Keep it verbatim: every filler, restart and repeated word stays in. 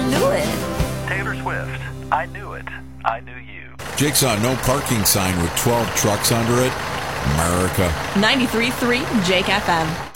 knew it. Taylor Swift, I Knew It, I Knew You. Jigsaw no parking sign with twelve trucks under it. America. ninety-three point three Jake F M.